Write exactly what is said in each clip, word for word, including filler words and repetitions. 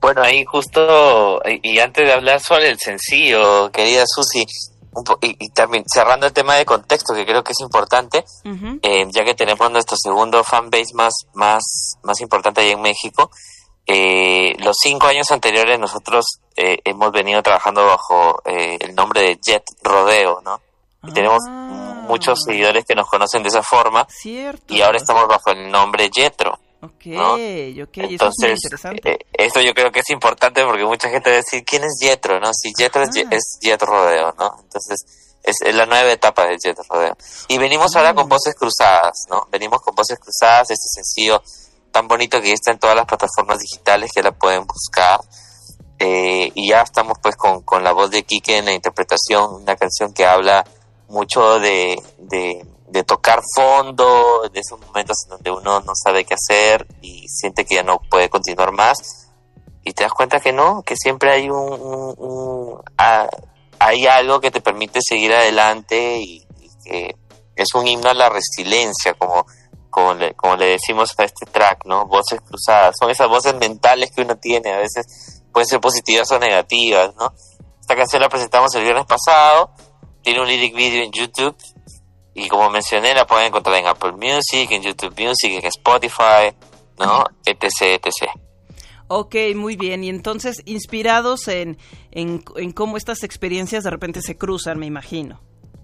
Bueno, ahí justo, y, y antes de hablar sobre el sencillo, querida Susi, un po- y, y también cerrando el tema de contexto, que creo que es importante, Uh-huh. eh, ya que tenemos nuestro segundo fanbase más, más, más importante ahí en México, eh, los cinco años anteriores nosotros eh, hemos venido trabajando bajo eh, el nombre de Jet Rodeo, ¿no? Y tenemos Ah, muchos seguidores que nos conocen de esa forma, cierto. y ahora estamos bajo el nombre Jetro. Ok, ¿no? ok, eso es muy Entonces, interesante. eh, esto yo creo que es importante porque mucha gente va a decir, ¿quién es Jetro? ¿No? Si Jetro es, Ajá. Ye- es Jet Rodeo, ¿no? Entonces, es, es la nueva etapa del Jet Rodeo. Y venimos ahora con Mm. Voces Cruzadas, ¿no? Venimos con Voces Cruzadas, este sencillo tan bonito que ya está en todas las plataformas digitales que la pueden buscar. Eh, y ya estamos pues con, con la voz de Quique en la interpretación, una canción que habla mucho de, de, de tocar fondo, de esos momentos en donde uno no sabe qué hacer y siente que ya no puede continuar más, y te das cuenta que no, que siempre hay un, un, un ah, hay algo que te permite seguir adelante, y, y que es un himno a la resiliencia, como, como, le, como le decimos a este track, ¿no? Voces cruzadas, son esas voces mentales que uno tiene, a veces pueden ser positivas o negativas, ¿no? Esta canción la presentamos el viernes pasado, tiene un lyric video en YouTube, y como mencioné, la pueden encontrar en Apple Music, en YouTube Music, en Spotify, ¿no? etc, etcétera. Ok, muy bien. Y entonces, inspirados en, en, en cómo estas experiencias de repente se cruzan, me imagino.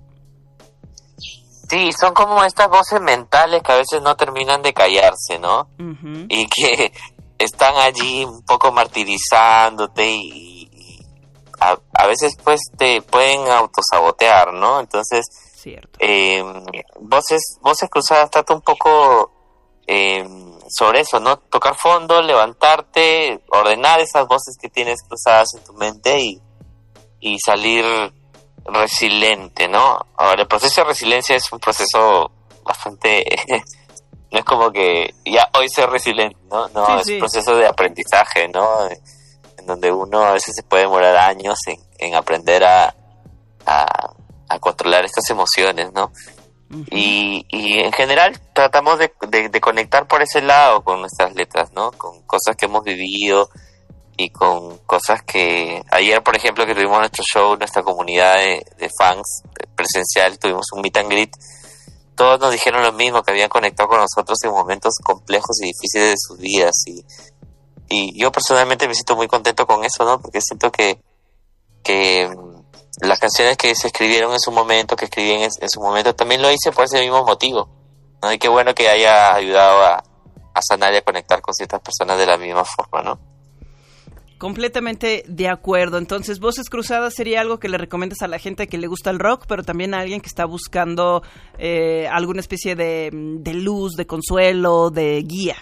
Sí, son como estas voces mentales que a veces no terminan de callarse, ¿no? Uh-huh. Y que están allí un poco martirizándote, y, y a, a veces pues te pueden autosabotear, ¿no? Entonces, Cierto. eh, voces, voces cruzadas trata un poco eh, sobre eso, ¿no? Tocar fondo, levantarte, ordenar esas voces que tienes cruzadas en tu mente, y, y salir resiliente, ¿no? Ahora, el proceso de resiliencia es un proceso bastante... no es como que ya hoy soy resiliente, ¿no? No, Sí, es sí. un proceso de aprendizaje, ¿no? En donde uno a veces se puede demorar años en, en aprender a, a, a controlar estas emociones, ¿no? Uh-huh. Y, y en general tratamos de, de, de conectar por ese lado con nuestras letras, ¿no? Con cosas que hemos vivido, y con cosas que... Ayer, por ejemplo, que tuvimos nuestro show, nuestra comunidad de, de fans presencial, tuvimos un meet and greet, todos nos dijeron lo mismo, que habían conectado con nosotros en momentos complejos y difíciles de sus vidas, y, y yo personalmente me siento muy contento con eso, ¿no? Porque siento que, que las canciones que se escribieron en su momento, que escribí en, en su momento, también lo hice por ese mismo motivo, ¿no? Y qué bueno que haya ayudado a, a sanar y a conectar con ciertas personas de la misma forma, ¿no? Completamente de acuerdo. Entonces, Voces Cruzadas sería algo que le recomiendas a la gente que le gusta el rock, pero también a alguien que está buscando eh, alguna especie de, de luz, de consuelo, de guía.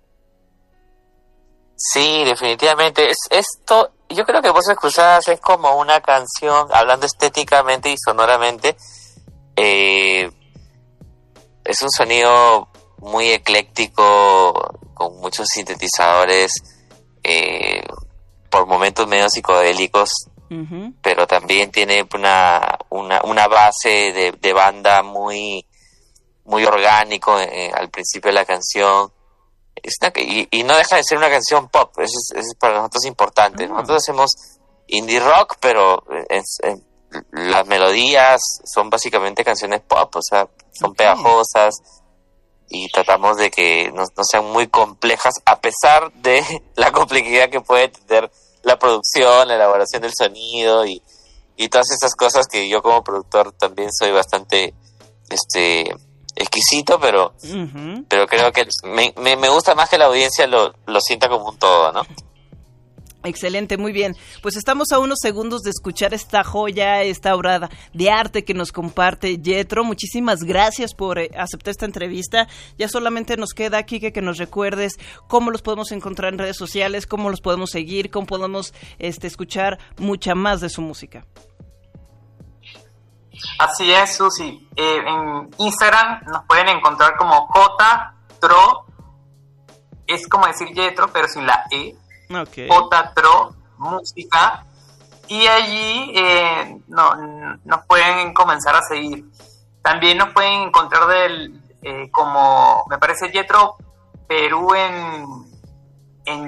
Sí, definitivamente. Es esto, yo creo que Voces Cruzadas es como una canción, hablando estéticamente y sonoramente, eh, es un sonido muy ecléctico, con muchos sintetizadores, eh, por momentos medio psicodélicos, uh-huh. pero también tiene una una, una base de, de banda muy muy orgánico eh, al principio de la canción. Es una, y, y no deja de ser una canción pop, eso es, eso es para nosotros importante. Uh-huh. Nosotros hacemos indie rock, pero es, es, las melodías son básicamente canciones pop, o sea, son okay. pegajosas, y tratamos de que no, no sean muy complejas, a pesar de la complejidad que puede tener la producción, la elaboración del sonido, y, y todas esas cosas que yo como productor también soy bastante este exquisito, pero uh-huh. pero creo que me, me, me gusta más que la audiencia lo, lo sienta como un todo, ¿no? Excelente, muy bien. Pues estamos a unos segundos de escuchar esta joya, esta obra de arte que nos comparte Jetro. Muchísimas gracias por eh, aceptar esta entrevista. Ya solamente nos queda, Quique, que nos recuerdes cómo los podemos encontrar en redes sociales, cómo los podemos seguir, cómo podemos este, escuchar mucha más de su música. Así es, Susi. Eh, en Instagram nos pueden encontrar como J-Tro, es como decir Jetro, pero sin la E. Okay. J-Tro Música, y allí eh, no, nos pueden comenzar a seguir. También nos pueden encontrar del, eh, como me parece Jetro Perú en,